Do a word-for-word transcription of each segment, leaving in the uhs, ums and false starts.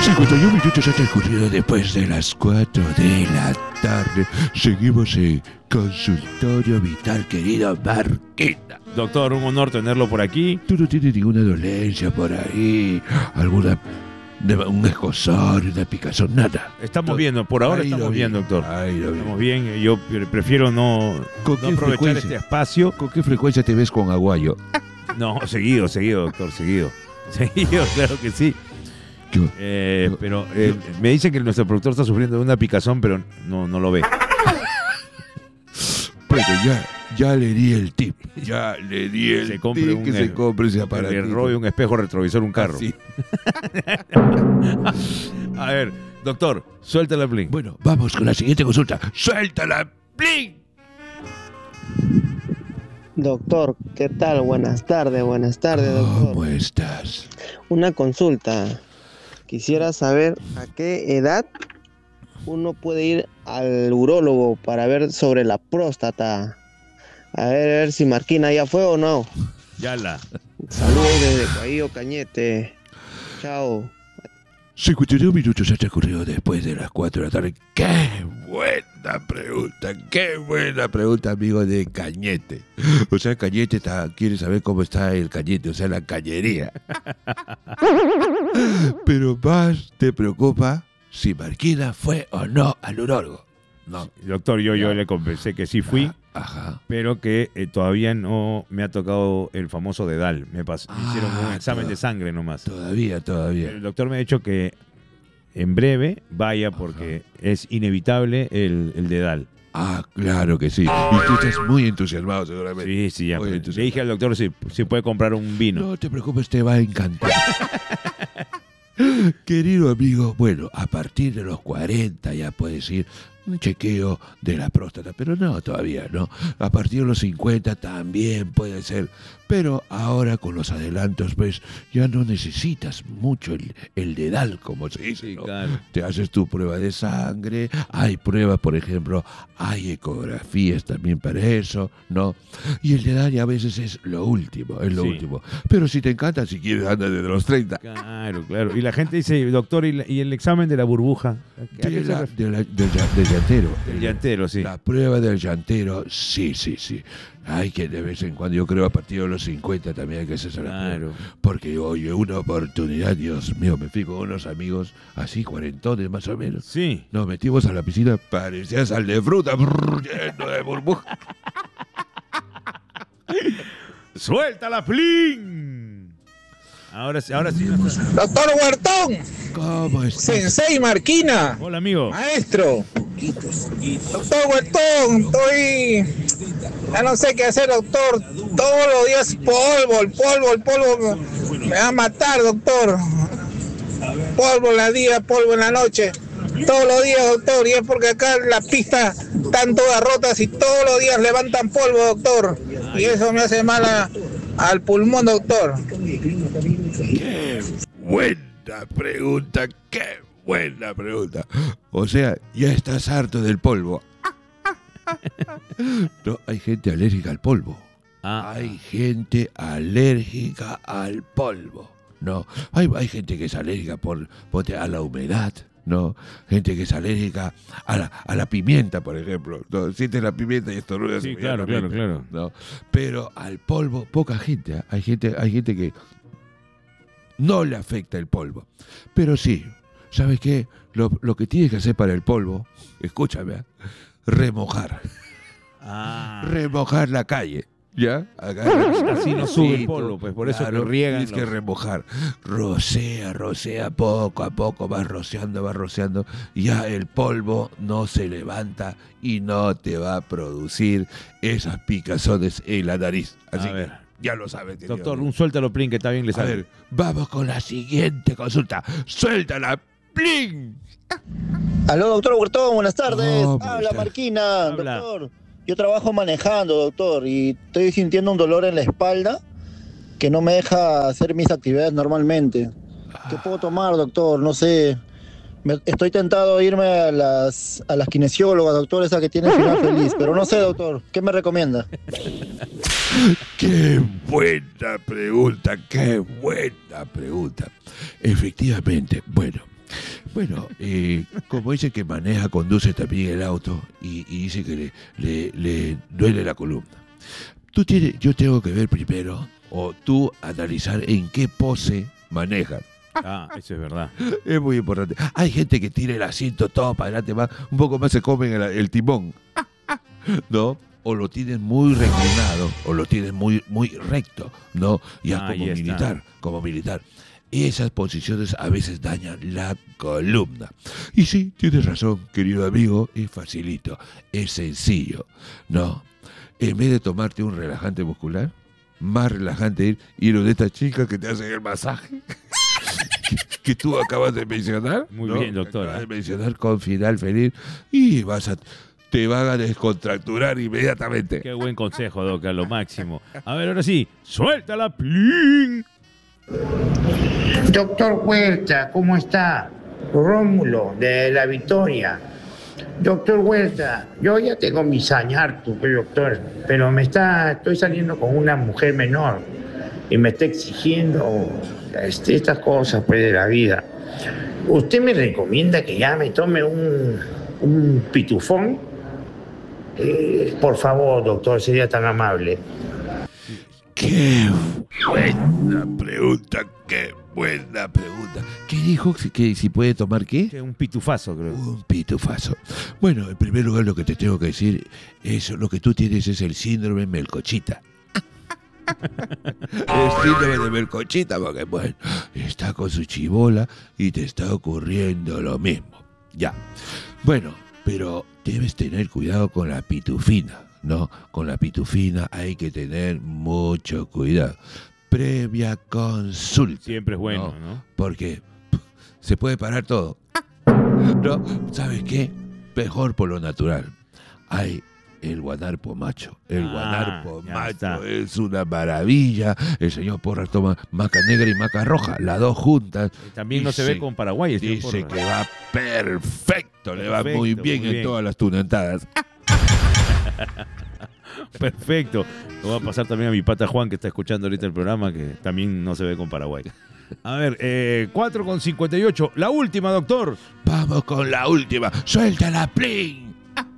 cincuenta y un minutos ha transcurrido después de las cuatro de la tarde. Seguimos en Consultorio Vital, querido Marquina. Doctor, un honor tenerlo por aquí. ¿Tú no tienes ninguna dolencia por ahí? ¿Alguna... un escozor, una picazón? Nada. Estamos viendo, por ahora Ay, estamos bien, doctor. Ay, estamos bien. Yo prefiero no, ¿Con no qué aprovechar frecuencia? este espacio. ¿Con qué frecuencia te ves con Aguayo? No, seguido, seguido, doctor, seguido. Seguido, claro que sí. Yo, Eh, yo, pero eh, me dicen que nuestro productor está sufriendo de una picazón, pero no, no lo ve. Pero ya, ya le di el tip. Ya le di el Se compre tip un- que se compre ese Que aparato. le robe un espejo retrovisor un carro. Sí. A ver, doctor, suelta la plin. Bueno, vamos con la siguiente consulta. ¡Suéltala, plin! Doctor, ¿qué tal? Buenas tardes, buenas tardes, ¿Cómo doctor. estás? Una consulta. Quisiera saber a qué edad uno puede ir al urólogo para ver sobre la próstata. A ver, a ver si Marquina ya fue o no. Ya la. Saludos desde Caío Cañete. Chao. cincuenta y dos minutos ha transcurrido después de las cuatro de la tarde. ¡Qué buena pregunta! ¡Qué buena pregunta, amigo de Cañete! O sea, Cañete está, quiere saber cómo está el Cañete, o sea, la cañería. Pero más te preocupa si Marquina fue o no al urólogo. No. Doctor, yo, yo Ya. le compensé que sí fui, Ah, ajá. pero que eh, todavía no me ha tocado el famoso dedal. Me, pas- me Ah, hicieron un examen to- de sangre nomás. Todavía, todavía. El doctor me ha dicho que en breve vaya porque es inevitable el, el dedal. Ah, claro que sí. Y tú estás muy entusiasmado, seguramente. Sí, sí, ya. Muy pues. Le entusiasmado. dije al doctor si, si puede comprar un vino. No te preocupes, te va a encantar. Querido amigo, bueno, a partir de los cuarenta ya puedes ir un chequeo de la próstata, pero no, todavía no. A partir de los cincuenta también puede ser, pero ahora con los adelantos, pues ya no necesitas mucho el, el dedal, como se dice, Sí, ¿no? claro. Te haces tu prueba de sangre, hay pruebas, por ejemplo, hay ecografías también para eso, ¿no? Y el dedal ya a veces es lo último, es lo Sí. último. Pero si te encanta, si quieres, anda desde los treinta. Claro, claro. Y la gente dice, doctor, ¿y, la- y el examen de la burbuja? ¿A qué De se la- refiere? de la- del llan- del llantero. El llantero, sí. La prueba del llantero, sí, sí, sí. Hay que de vez en cuando, yo creo a partir de los cincuenta también hay que hacerse la prueba. Claro. Porque, oye, una oportunidad, Dios mío, me fui con unos amigos así, cuarentones más o menos. Sí. Nos metimos a la piscina, parecía sal de fruta, brrr, lleno de burbujas. ¡Suelta la plin! Ahora sí, ahora sí. no está- Doctor Huertón, ¿Cómo estás? Sensei Marquina, Hola, amigo. maestro. Doctor Huertón, estoy... Ya no sé qué hacer, doctor. Todos los días polvo, el polvo, el polvo me, me va a matar, doctor. Polvo en la día, polvo en la noche. Todos los días, doctor. Y es porque acá la pista están todas rotas y todos los días levantan polvo, doctor. Y eso me hace mal a- al pulmón, doctor. Qué buena pregunta, qué buena pregunta. O sea, ya estás harto del polvo. No, hay gente alérgica al polvo. Ah, Hay gente alérgica al polvo. No, hay, hay gente que es alérgica por, ponte, a la humedad. No, gente que es alérgica a la, a la pimienta, por ejemplo. No, sientes la pimienta y estornudas. Sí, claro, claro, inmediatamente. claro. No, pero al polvo, poca gente. ¿eh? Hay gente, hay gente que no le afecta el polvo. Pero sí, ¿sabes qué? Lo, lo que tienes que hacer para el polvo, escúchame, ¿eh? remojar. ah. Remojar la calle. ¿Ya? Agarra Así no sube el polvo, pues por eso claro, que riegan tienes que los- remojar. Rocea, rocea poco a poco, vas rociando, vas rociando. Ya el polvo no se levanta y no te va a producir esas picazones en la nariz. Así A que ver. ya lo sabes. querido Doctor, amigo. un suéltalo plin que está bien, le A sale. ver, vamos con la siguiente consulta. ¡Suéltala, plin! Aló, doctor Huertón, buenas tardes. ¿Cómo Habla estás? Marquina, Habla. doctor. Yo trabajo manejando, doctor, y estoy sintiendo un dolor en la espalda que no me deja hacer mis actividades normalmente. ¿Qué puedo tomar, doctor? No sé. Me- estoy tentado a irme a las, a las kinesiólogas, doctor, esa que tiene final feliz, pero no sé, doctor. ¿Qué me recomienda? ¡Qué buena pregunta! ¡Qué buena pregunta! Efectivamente, bueno, Bueno, eh, como dice que maneja, conduce también el auto y, y dice que le, le, le duele la columna. Tú tienes, yo tengo que ver primero, o tú analizar en qué pose manejas. Ah, eso es verdad. Es muy importante. Hay gente que tira el asiento todo para adelante, va, un poco más se comen el, el timón, ¿no? O lo tienes muy reclinado, o lo tienes muy, muy recto, ¿no? Ya Ahí como está. militar, como militar. Esas posiciones a veces dañan la columna. Y sí, tienes razón, querido amigo, es facilito, es sencillo, ¿no? En vez de tomarte un relajante muscular, más relajante ir, ir donde esta chica que te hace el masaje. Que tú acabas de mencionar. Muy ¿no? bien, doctora. Acabas de mencionar con final feliz y vas a, te van a descontracturar inmediatamente. Qué buen consejo, Doc, a lo máximo. A ver, ahora sí, suéltala, plin. Doctor Huerta, ¿cómo está? Rómulo, de La Victoria. Doctor Huerta, yo ya tengo mis añartos, pues, doctor, pero me está, estoy saliendo con una mujer menor y me está exigiendo este, estas cosas, pues, de la vida. ¿Usted me recomienda que ya me tome un, un pitufón? Eh, por favor, doctor, sería tan amable. Qué buena pregunta, qué buena pregunta. ¿Qué dijo? ¿Que si puede tomar qué? Que un pitufazo, creo. Un pitufazo. Bueno, en primer lugar lo que te tengo que decir es lo que tú tienes es el síndrome Melcochita. El síndrome de Melcochita, porque bueno, está con su chibola y te está ocurriendo lo mismo. Ya. Bueno, pero debes tener cuidado con la pitufina, ¿no? Con la pitufina hay que tener mucho cuidado. Previa consulta. Siempre es bueno, ¿no? ¿no? Porque pff, se puede parar todo. ¿No? ¿Sabes qué? Mejor por lo natural. Hay el guanarpo macho. El Ah, guanarpo ya macho está. es una maravilla. El señor Porras toma maca negra y maca roja, las dos juntas. También no se Dice- ve con Paraguay. el señor Dice Porras. que va perfecto, le va Perfecto, muy bien muy en bien. todas las tunantadas. Perfecto. Lo voy a pasar también a mi pata Juan, que está escuchando ahorita el programa, que también no se ve con Paraguay. A ver, eh, cuatro con cincuenta y ocho. La última, doctor. Vamos con la última. ¡Suéltala, plin!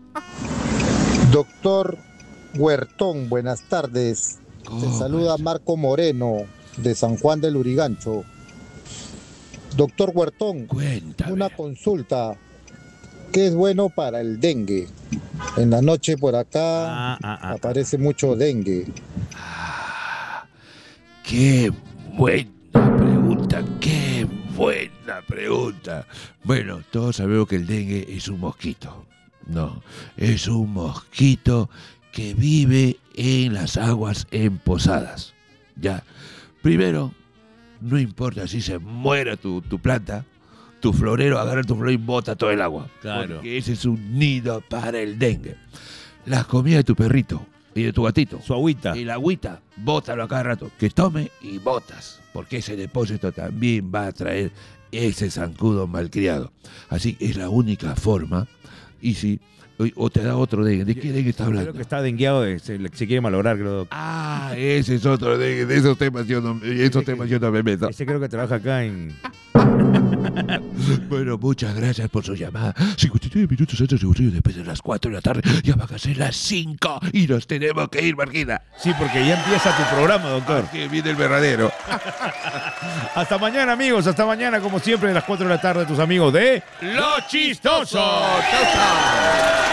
Doctor Huertón, buenas tardes. Te ¿Cómo saluda es? Marco Moreno, de San Juan del Urigancho. Doctor Huertón, Cuéntame. una consulta. ¿Qué es bueno para el dengue? En la noche por acá Ah, ah, ah. aparece mucho dengue. Ah, qué buena pregunta, qué buena pregunta. Bueno, todos sabemos que el dengue es un mosquito. No, es un mosquito que vive en las aguas empozadas. Ya, primero, no importa si se muera tu, tu planta, tu florero agarra tu flor y bota todo el agua. Claro. Porque ese es un nido para el dengue. Las comidas de tu perrito y de tu gatito. Su agüita. Y la agüita, bótalo a cada rato. Que tome y botas. Porque ese depósito también va a traer ese zancudo malcriado. Así es la única forma. Y si, o te da otro dengue. ¿De qué dengue está Creo hablando? que está dengueado, de- se, se quiere malograr, creo, doctor. Ah, ese es otro dengue. De esos temas yo no, esos temas yo no me meto. Ese creo que trabaja acá en... Bueno, muchas gracias por su llamada. cincuenta y nueve minutos antes de ocurrir, después de las cuatro de la tarde. Ya van a ser las cinco y nos tenemos que ir, Marquina. Sí, porque ya empieza tu programa, doctor. Que viene el verdadero. Hasta mañana, amigos. Hasta mañana, como siempre, a las cuatro de la tarde, tus amigos de... ¡Los Chistosos! ¡Chao, chao!